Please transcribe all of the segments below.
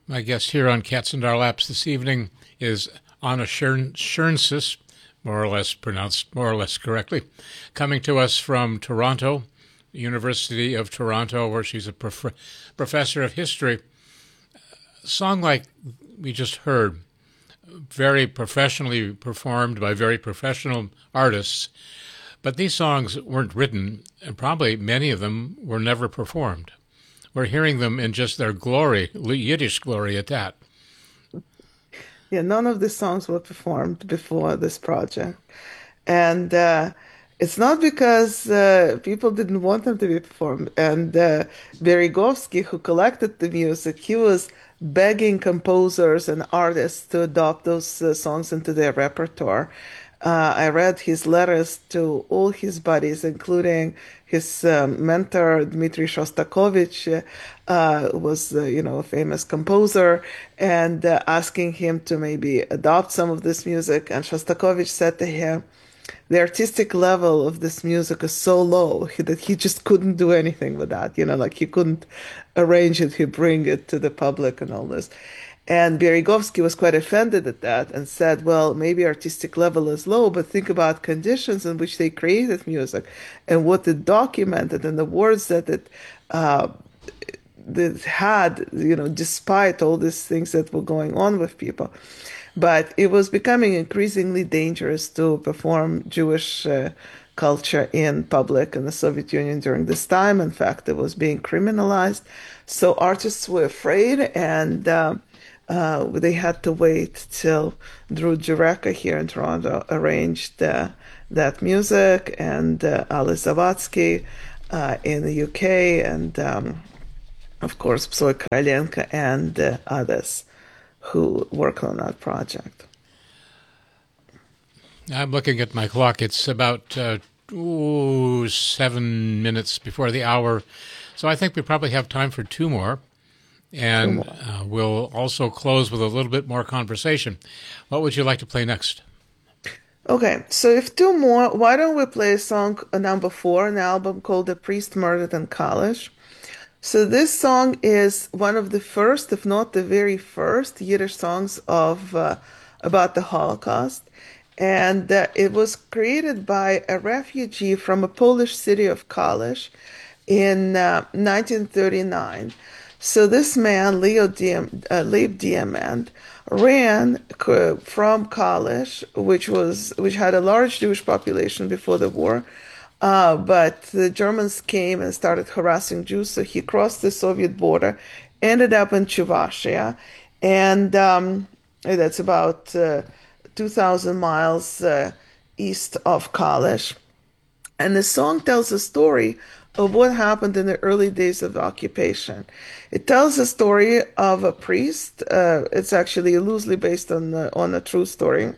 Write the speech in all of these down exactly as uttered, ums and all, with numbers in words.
My guest here on Cats in Our Laps this evening is Anna Schernsis, more or less pronounced more or less correctly, coming to us from Toronto, University of Toronto, where she's a prof- professor of history. A song like we just heard, very professionally performed by very professional artists, but these songs weren't written, and probably many of them were never performed. We're hearing them in just their glory, Yiddish glory at that. Yeah, none of the songs were performed before this project. And uh, it's not because uh, people didn't want them to be performed. And uh, Berezovsky, who collected the music, he was begging composers and artists to adopt those uh, songs into their repertoire. Uh, I read his letters to all his buddies, including his um, mentor, Dmitry Shostakovich, uh, was, uh, you know, a famous composer, and uh, asking him to maybe adopt some of this music. And Shostakovich said to him, the artistic level of this music is so low that he just couldn't do anything with that. You know, like he couldn't arrange it, he bring it to the public and all this. And Berezovsky was quite offended at that and said, well, maybe artistic level is low, but think about conditions in which they created music and what it documented and the words that it, uh, that it had, you know, despite all these things that were going on with people. But it was becoming increasingly dangerous to perform Jewish uh, culture in public in the Soviet Union during this time. In fact, it was being criminalized. So artists were afraid, and uh, uh, they had to wait till Drew Jureka here in Toronto arranged uh, that music, and uh, Ali Zawadzki uh, in the U K, and um, of course Psoy Korolenko and uh, others who worked on that project. I'm looking at my clock. It's about uh, ooh, seven minutes before the hour. So I think we probably have time for two more. And uh, we'll also close with a little bit more conversation. What would you like to play next? Okay, so if two more, why don't we play a song, uh, number four, an album called The Priest Murdered in College. So this song is one of the first, if not the very first, Yiddish songs of uh, about the Holocaust. And uh, it was created by a refugee from a Polish city of Kalisz in uh, nineteen thirty-nine. So this man, Leo Diem, uh, Leib Diamant, ran uh, from Kalisz, which was which had a large Jewish population before the war. Uh, but the Germans came and started harassing Jews, so he crossed the Soviet border, ended up in Chuvashia, and um, that's about uh, two thousand miles uh, east of Kalisz. And the song tells a story of what happened in the early days of the occupation. It tells a story of a priest. Uh, it's actually loosely based on uh, on a true story,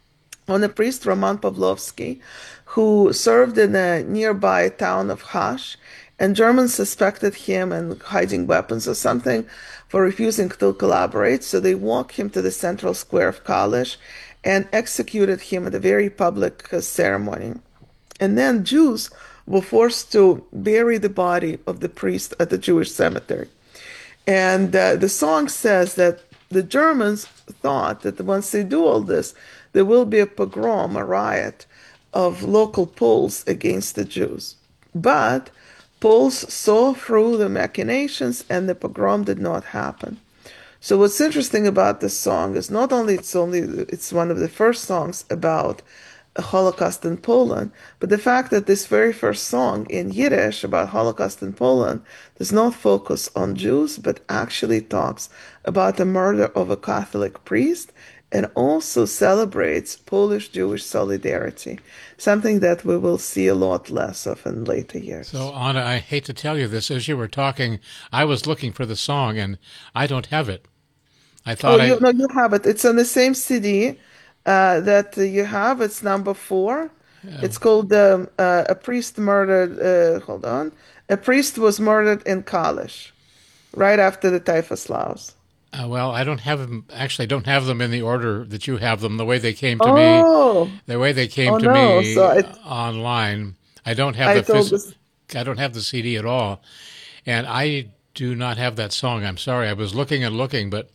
on a priest, Roman Pavlovsky, who served in a nearby town of Hash, and Germans suspected him in hiding weapons or something for refusing to collaborate. So they walked him to the central square of Kalisz and executed him at a very public uh, ceremony. And then Jews were forced to bury the body of the priest at the Jewish cemetery. And uh, the song says that the Germans thought that once they do all this, there will be a pogrom, a riot of local Poles against the Jews. But Poles saw through the machinations, and the pogrom did not happen. So what's interesting about this song is not only it's only it's one of the first songs about a Holocaust in Poland, but the fact that this very first song in Yiddish about Holocaust in Poland does not focus on Jews, but actually talks about the murder of a Catholic priest, and also celebrates Polish-Jewish solidarity, something that we will see a lot less of in later years. So, Anna, I hate to tell you this. As you were talking, I was looking for the song, and I don't have it. I thought oh, you, I... no, you have it. It's on the same C D uh, that you have. It's number four. Uh, it's called um, uh, A Priest Murdered, uh, hold on. A Priest Was Murdered in Kalisz, right after the Typhus Laws. Uh, well, I don't have them. Actually, I don't have them in the order that you have them. The way they came to oh. me, the way they came oh, to no. me so I, online. I don't have I the phys- this... I don't have the C D at all, and I do not have that song. I'm sorry. I was looking and looking, but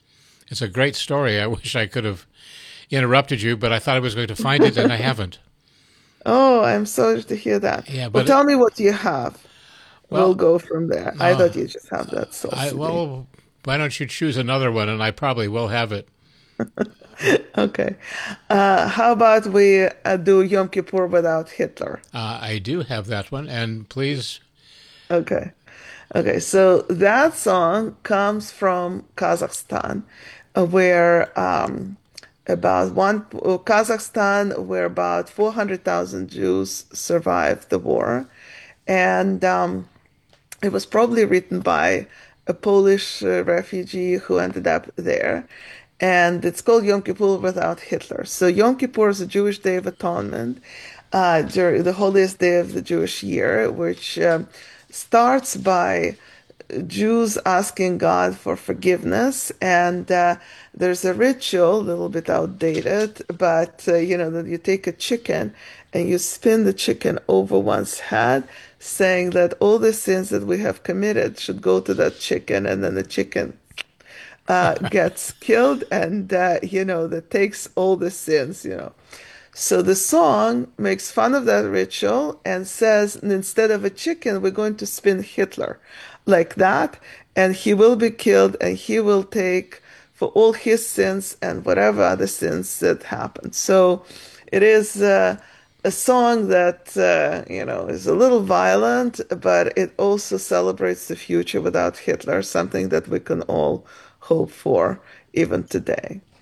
It's a great story. I wish I could have interrupted you, but I thought I was going to find it, and I haven't. Oh, I'm sorry to hear that. Yeah, Well, but it, tell me what you have. We'll well, go from there. I uh, thought you just have that soul I C D. well, why don't you choose another one, and I probably will have it. Okay. Uh, how about we uh, do Yom Kippur without Hitler? Uh, I do have that one, and please, Okay. Okay. So that song comes from Kazakhstan, uh, where um, about one, uh, Kazakhstan, where about four hundred thousand Jews survived the war. And um, it was probably written by a Polish uh, refugee who ended up there. And it's called Yom Kippur without Hitler. So Yom Kippur is a Jewish Day of Atonement, uh, during the holiest day of the Jewish year, which um, starts by Jews asking God for forgiveness. And uh, there's a ritual, a little bit outdated, but uh, you know, that you take a chicken and you spin the chicken over one's head, saying that all the sins that we have committed should go to that chicken, and then the chicken uh, gets killed, and uh, you know, that takes all the sins, you know. So the song makes fun of that ritual and says, instead of a chicken, we're going to spin Hitler like that, and he will be killed, and he will take for all his sins and whatever other sins that happen. So it is uh, a song that, uh, you know, is a little violent, but it also celebrates the future without Hitler, something that we can all hope for even today.